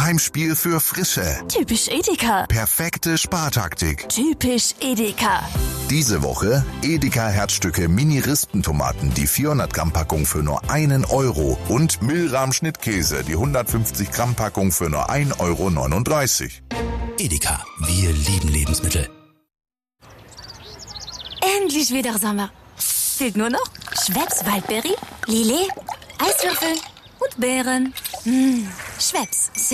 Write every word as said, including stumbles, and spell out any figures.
Heimspiel für Frische. Typisch Edeka. Perfekte Spartaktik. Typisch Edeka. Diese Woche Edeka Herzstücke Mini-Rispentomaten, die vierhundert Gramm Packung für nur einen Euro und Milram Schnittkäse, die hundertfünfzig Gramm Packung für nur ein Euro neununddreißig. Edeka, wir lieben Lebensmittel. Endlich wieder Sommer. Fehlt nur noch Schweppes Waldbeere, Lillet, Eiswürfel und Beeren. Mmh, Schweppes.